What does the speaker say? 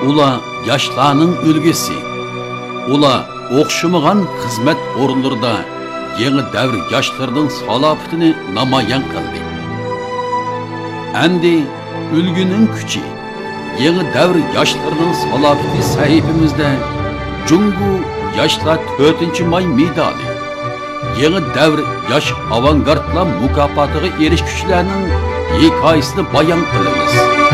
Ula yaşlarının ülgesi. Ula o'xshamagan xizmat o'rinlarida yangi davr yoshlarning salohiyatini namoyon qildi. Endi ulguning kuchi, yangi davr yoshlarning salohiyati sahifamizda Jungu yoshlar 4-may medali, yangi davr yosh avangardlar mukofotiga erishguchilarning hikoyasini bayon qilamiz.